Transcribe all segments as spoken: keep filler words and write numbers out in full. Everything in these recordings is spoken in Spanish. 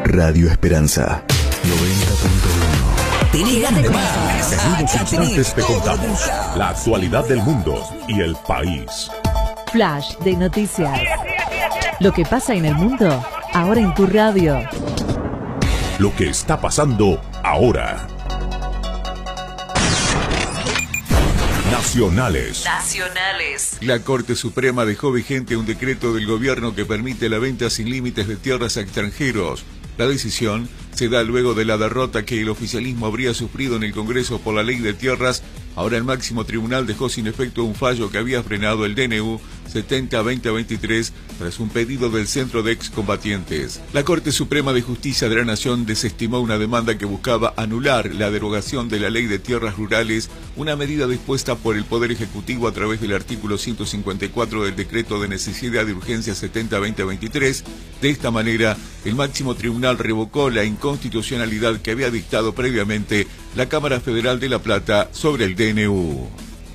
Radio Esperanza noventa punto uno. En unos instantes te contamos la actualidad del mundo y el país. Flash de noticias. Lo que pasa en el mundo, ahora en tu radio. Lo que está pasando ahora. Nacionales. Nacionales. La Corte Suprema dejó vigente un decreto del gobierno que permite la venta sin límites de tierras a extranjeros. La decisión se da luego de la derrota que el oficialismo habría sufrido en el Congreso por la ley de tierras. Ahora el máximo tribunal dejó sin efecto un fallo que había frenado el D N U setenta veinte veintitrés tras un pedido del Centro de Excombatientes. La Corte Suprema de Justicia de la Nación desestimó una demanda que buscaba anular la derogación de la Ley de Tierras Rurales, una medida dispuesta por el Poder Ejecutivo a través del artículo ciento cincuenta y cuatro del Decreto de Necesidad de Urgencia setenta veinte veintitrés. De esta manera, el máximo tribunal revocó la inconstitucionalidad que había dictado previamente la Cámara Federal de La Plata sobre el D N U.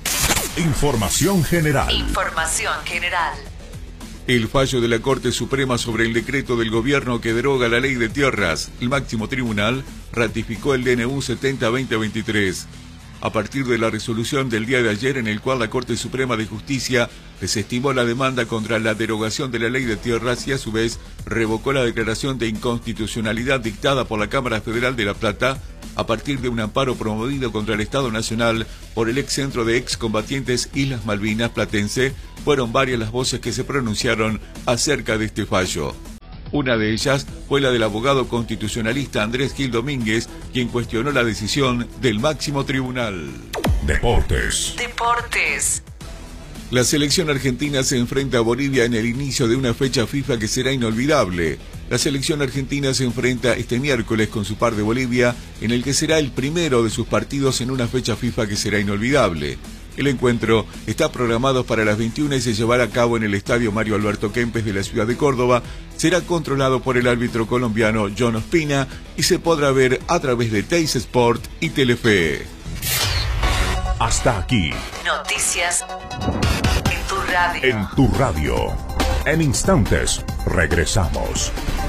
Información general. Información general. El fallo de la Corte Suprema sobre el decreto del gobierno que deroga la ley de tierras, el máximo tribunal, ratificó el D N U setenta veinte veintitrés. A partir de la resolución del día de ayer en el cual la Corte Suprema de Justicia desestimó la demanda contra la derogación de la ley de tierras y a su vez revocó la declaración de inconstitucionalidad dictada por la Cámara Federal de La Plata, a partir de un amparo promovido contra el Estado Nacional por el ex Centro de Excombatientes Islas Malvinas Platense, fueron varias las voces que se pronunciaron acerca de este fallo. Una de ellas fue la del abogado constitucionalista Andrés Gil Domínguez, quien cuestionó la decisión del máximo tribunal. Deportes. Deportes. La selección argentina se enfrenta a Bolivia en el inicio de una fecha FIFA que será inolvidable. La selección argentina se enfrenta este miércoles con su par de Bolivia, en el que será el primero de sus partidos en una fecha FIFA que será inolvidable. El encuentro está programado para las veintiuna y se llevará a cabo en el Estadio Mario Alberto Kempes de la ciudad de Córdoba. Será controlado por el árbitro colombiano John Ospina y se podrá ver a través de Teis Sport y Telefe. Hasta aquí. Noticias en tu radio. En tu radio. En instantes regresamos.